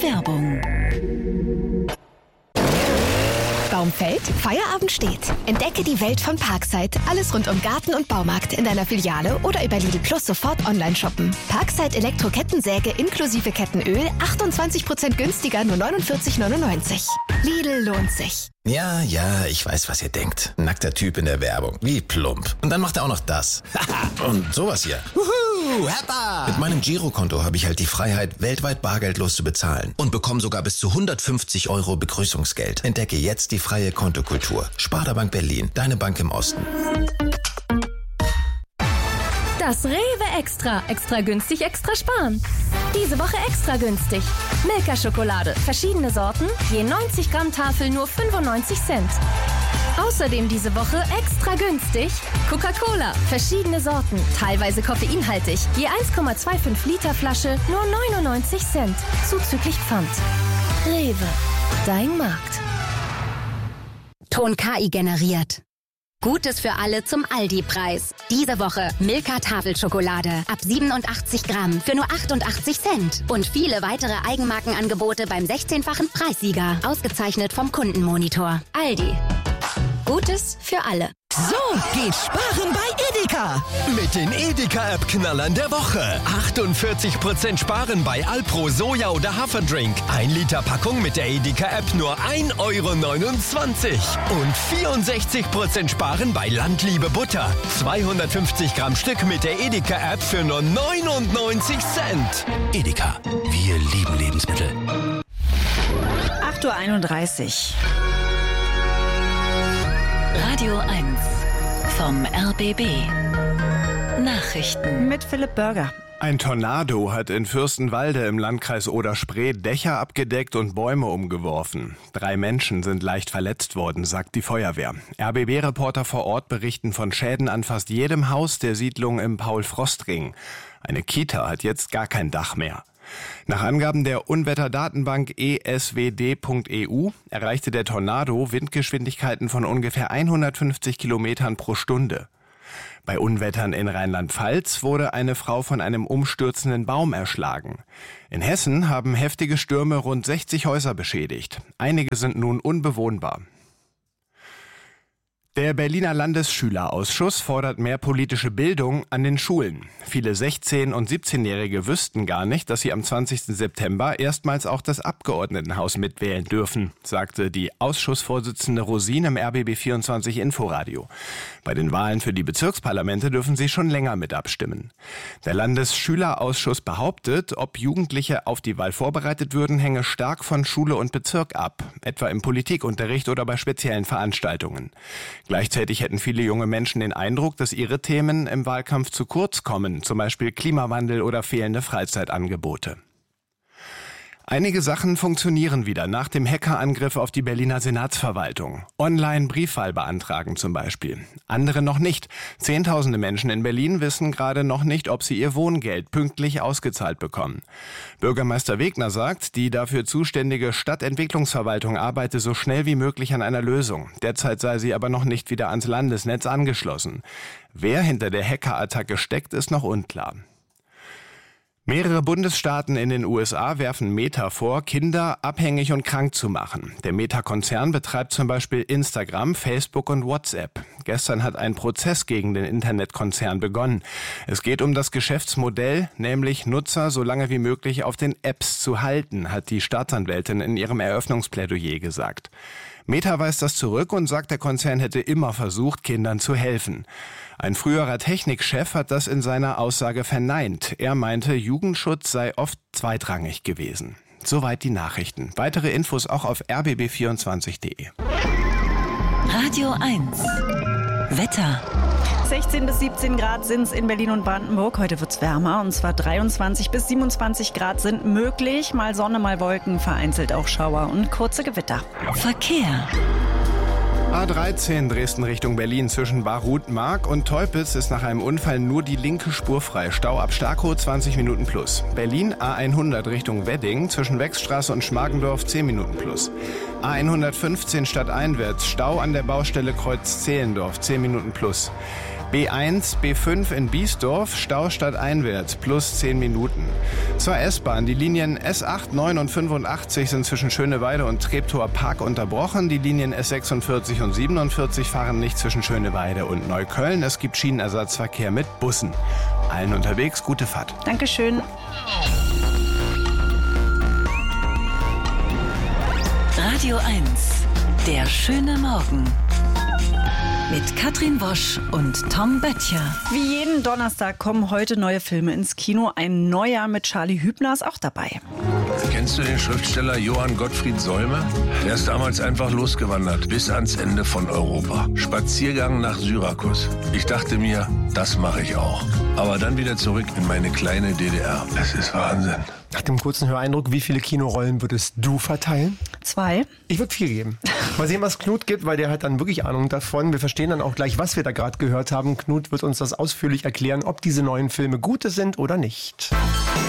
Werbung. Baum fällt, Feierabend steht. Entdecke die Welt von Parkside. Alles rund um Garten und Baumarkt in deiner Filiale oder über Lidl Plus sofort online shoppen. Parkside Elektro-Kettensäge inklusive Kettenöl 28% günstiger, nur 49,99. Lidl lohnt sich. Ja, ich weiß, was ihr denkt. Nackter Typ in der Werbung. Wie plump. Und dann macht er auch noch das. Und sowas hier. Wuhu, Heppa! Mit meinem Girokonto habe ich halt die Freiheit, weltweit bargeldlos zu bezahlen. Und bekomme sogar bis zu 150 € Begrüßungsgeld. Entdecke jetzt die freie Kontokultur. Sparda-Bank Berlin, deine Bank im Osten. Das Rewe Extra. Extra günstig, extra sparen. Diese Woche extra günstig. Milka-Schokolade. Verschiedene Sorten. Je 90 Gramm Tafel nur 95 Cent. Außerdem diese Woche extra günstig. Coca-Cola. Verschiedene Sorten. Teilweise koffeinhaltig. Je 1,25 Liter Flasche nur 99 Cent. Zuzüglich Pfand. Rewe. Dein Markt. Ton KI generiert. Gutes für alle zum Aldi-Preis. Diese Woche Milka Tafelschokolade ab 87 Gramm für nur 88 Cent. Und viele weitere Eigenmarkenangebote beim 16-fachen Preissieger. Ausgezeichnet vom Kundenmonitor. Aldi. Gutes für alle. So geht Sparen bei Edeka. Mit den Edeka-App-Knallern der Woche. 48% Sparen bei Alpro Soja oder Haferdrink. 1 Liter Packung mit der Edeka-App nur 1,29 € Und 64% Sparen bei Landliebe Butter. 250 Gramm Stück mit der Edeka-App für nur 99 Cent. Edeka, wir lieben Lebensmittel. 8:31 Uhr. Radio 1 vom RBB. Nachrichten Mit Philipp Börger. Ein Tornado hat in Fürstenwalde im Landkreis Oder-Spree Dächer abgedeckt und Bäume umgeworfen. 3 Menschen sind leicht verletzt worden, sagt die Feuerwehr. RBB-Reporter vor Ort berichten von Schäden an fast jedem Haus der Siedlung im Paul-Frost-Ring. Eine Kita hat jetzt gar kein Dach mehr. Nach Angaben der Unwetterdatenbank eswd.eu erreichte der Tornado Windgeschwindigkeiten von ungefähr 150 Kilometern pro Stunde. Bei Unwettern in Rheinland-Pfalz wurde eine Frau von einem umstürzenden Baum erschlagen. In Hessen haben heftige Stürme rund 60 Häuser beschädigt. Einige sind nun unbewohnbar. Der Berliner Landesschülerausschuss fordert mehr politische Bildung an den Schulen. Viele 16- und 17-Jährige wüssten gar nicht, dass sie am 20. September erstmals auch das Abgeordnetenhaus mitwählen dürfen, sagte die Ausschussvorsitzende Rosine im RBB24 Inforadio. Bei den Wahlen für die Bezirksparlamente dürfen sie schon länger mit abstimmen. Der Landesschülerausschuss behauptet, ob Jugendliche auf die Wahl vorbereitet würden, hänge stark von Schule und Bezirk ab, etwa im Politikunterricht oder bei speziellen Veranstaltungen. Gleichzeitig hätten viele junge Menschen den Eindruck, dass ihre Themen im Wahlkampf zu kurz kommen, zum Beispiel Klimawandel oder fehlende Freizeitangebote. Einige Sachen funktionieren wieder nach dem Hackerangriff auf die Berliner Senatsverwaltung. Online Briefwahl beantragen zum Beispiel. Andere noch nicht. Zehntausende Menschen in Berlin wissen gerade noch nicht, ob sie ihr Wohngeld pünktlich ausgezahlt bekommen. Bürgermeister Wegner sagt, die dafür zuständige Stadtentwicklungsverwaltung arbeite so schnell wie möglich an einer Lösung. Derzeit sei sie aber noch nicht wieder ans Landesnetz angeschlossen. Wer hinter der Hackerattacke steckt, ist noch unklar. Mehrere Bundesstaaten in den USA werfen Meta vor, Kinder abhängig und krank zu machen. Der Meta-Konzern betreibt zum Beispiel Instagram, Facebook und WhatsApp. Gestern hat ein Prozess gegen den Internetkonzern begonnen. Es geht um das Geschäftsmodell, nämlich Nutzer so lange wie möglich auf den Apps zu halten, hat die Staatsanwältin in ihrem Eröffnungsplädoyer gesagt. Meta weist das zurück und sagt, der Konzern hätte immer versucht, Kindern zu helfen. Ein früherer Technikchef hat das in seiner Aussage verneint. Er meinte, Jugendschutz sei oft zweitrangig gewesen. Soweit die Nachrichten. Weitere Infos auch auf rbb24.de. Radio 1 Wetter. 16 bis 17 Grad sind es in Berlin und Brandenburg. Heute wird's wärmer und zwar 23 bis 27 Grad sind möglich. Mal Sonne, mal Wolken, vereinzelt auch Schauer und kurze Gewitter. Verkehr. A13 Dresden Richtung Berlin zwischen Barut-Mark und Teupitz ist nach einem Unfall nur die linke Spur frei. Stau ab Starkow 20 Minuten plus. Berlin A100 Richtung Wedding zwischen Wechsstraße und Schmargendorf 10 Minuten plus. A115 stadteinwärts Stau an der Baustelle Kreuz Zehlendorf 10 Minuten plus. B1, B5 in Biesdorf, Stau stadteinwärts, plus 10 Minuten. Zur S-Bahn, die Linien S8, 9 und 85 sind zwischen Schöneweide und Treptower Park unterbrochen. Die Linien S46 und 47 fahren nicht zwischen Schöneweide und Neukölln. Es gibt Schienenersatzverkehr mit Bussen. Allen unterwegs, gute Fahrt. Dankeschön. Radio 1, der schöne Morgen. Mit Katrin Wosch und Tom Böttcher. Wie jeden Donnerstag kommen heute neue Filme ins Kino. Ein neuer mit Charlie Hübner ist auch dabei. Kennst du den Schriftsteller Johann Gottfried Säume? Der ist damals einfach losgewandert, bis ans Ende von Europa. Spaziergang nach Syrakus. Ich dachte mir, das mache ich auch. Aber dann wieder zurück in meine kleine DDR. Es ist Wahnsinn. Nach dem kurzen Höreindruck, wie viele Kinorollen würdest du verteilen? 2. Ich würde 4 geben. Mal sehen, was Knut gibt, weil der hat dann wirklich Ahnung davon. Wir verstehen dann auch gleich, was wir da gerade gehört haben. Knut wird uns das ausführlich erklären, ob diese neuen Filme gute sind oder nicht.